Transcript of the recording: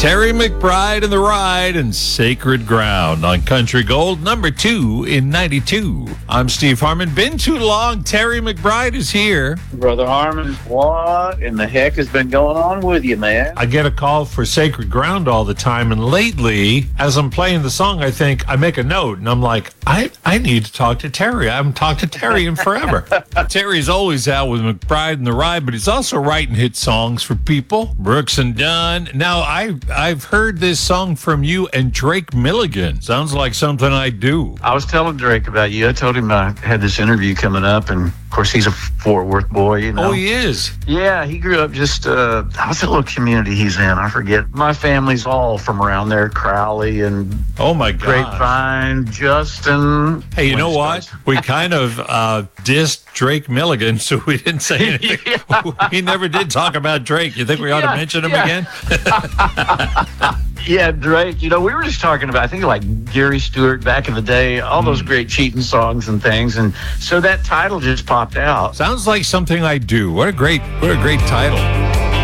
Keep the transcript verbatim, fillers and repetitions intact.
Terry McBride and the Ride and Sacred Ground on Country Gold, number two in ninety-two. I'm Steve Harmon. Been too long. Terry McBride is here. Brother Harmon, what in the heck has been going on with you, man? I get a call for Sacred Ground all the time, and lately, as I'm playing the song, I think, I make a note, and I'm like, I, I need to talk to Terry. I haven't talked to Terry in forever. Terry's always out with McBride and the Ride, but he's also writing hit songs for people. Brooks and Dunn. Now, I, I've heard this song from you and Drake Milligan. Sounds like something I do. I was telling Drake about you. I told him I had this interview coming up, and of course he's a Fort Worth boy, you know. Oh, he is? Yeah, he grew up just, uh, what's that little community he's in? I forget. My family's all from around there, Crowley and oh my God, Grapevine, Justin. Hey, you know what? We kind of uh, dissed Drake Milligan, so we didn't say anything. Yeah. We never did talk about Drake. You think we ought yeah, to mention him yeah. again? Yeah, Drake, you know, we were just talking about, I think, like Gary Stewart back in the day, all those great cheating songs and things. And so that title just popped out. Sounds like something I do. What a great, what a great title.